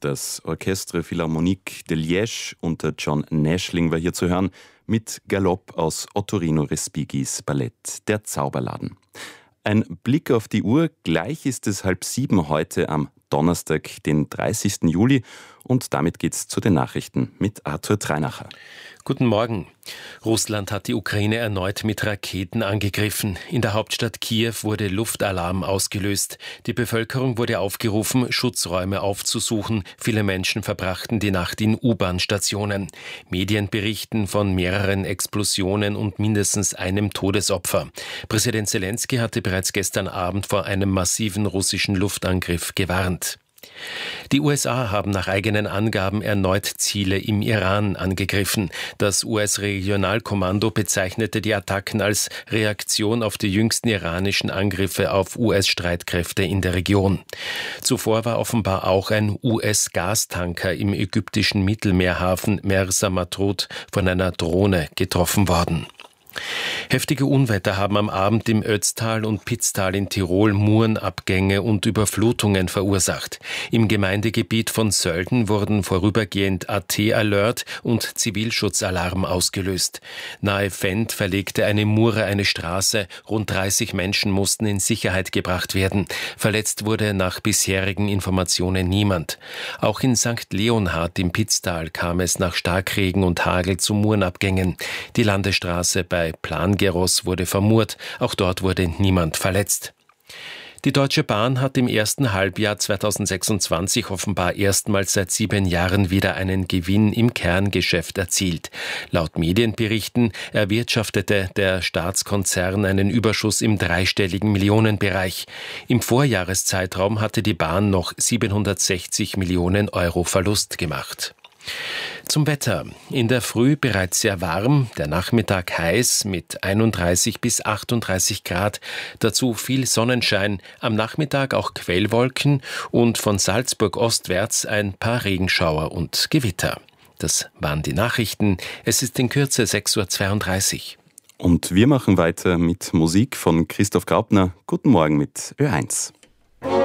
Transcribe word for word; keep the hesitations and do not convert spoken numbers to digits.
Das Orchestre Philharmonique de Liège unter John Näschling war hier zu hören mit Galopp aus Ottorino Respigis Ballett Der Zauberladen. Ein Blick auf die Uhr, gleich ist es halb sieben heute am Donnerstag, den dreißigsten Juli, und damit geht's zu den Nachrichten mit Arthur Treinacher. Guten Morgen. Russland hat die Ukraine erneut mit Raketen angegriffen. In der Hauptstadt Kiew wurde Luftalarm ausgelöst. Die Bevölkerung wurde aufgerufen, Schutzräume aufzusuchen. Viele Menschen verbrachten die Nacht in U-Bahn-Stationen. Medien berichten von mehreren Explosionen und mindestens einem Todesopfer. Präsident Selenskyj hatte bereits gestern Abend vor einem massiven russischen Luftangriff gewarnt. Die U S A haben nach eigenen Angaben erneut Ziele im Iran angegriffen. Das U S-Regionalkommando bezeichnete die Attacken als Reaktion auf die jüngsten iranischen Angriffe auf U S-Streitkräfte in der Region. Zuvor war offenbar auch ein U S-Gastanker im ägyptischen Mittelmeerhafen Mersa Matrud von einer Drohne getroffen worden. Heftige Unwetter haben am Abend im Ötztal und Pitztal in Tirol Murenabgänge und Überflutungen verursacht. Im Gemeindegebiet von Sölden wurden vorübergehend A T-Alert und Zivilschutzalarm ausgelöst. Nahe Fendt verlegte eine Mure eine Straße. Rund dreißig Menschen mussten in Sicherheit gebracht werden. Verletzt wurde nach bisherigen Informationen niemand. Auch in Sankt Leonhard im Pitztal kam es nach Starkregen und Hagel zu Murenabgängen. Die Landesstraße bei Bei Plangeros wurde vermurt, auch dort wurde niemand verletzt. Die Deutsche Bahn hat im ersten Halbjahr zweitausendsechsundzwanzig offenbar erstmals seit sieben Jahren wieder einen Gewinn im Kerngeschäft erzielt. Laut Medienberichten erwirtschaftete der Staatskonzern einen Überschuss im dreistelligen Millionenbereich. Im Vorjahreszeitraum hatte die Bahn noch siebenhundertsechzig Millionen Euro Verlust gemacht. Zum Wetter. In der Früh bereits sehr warm, der Nachmittag heiß mit einunddreißig bis achtunddreißig Grad, dazu viel Sonnenschein, am Nachmittag auch Quellwolken und von Salzburg ostwärts ein paar Regenschauer und Gewitter. Das waren die Nachrichten. Es ist in Kürze sechs Uhr zweiunddreißig. Und wir machen weiter mit Musik von Christoph Graupner. Guten Morgen mit Ö eins.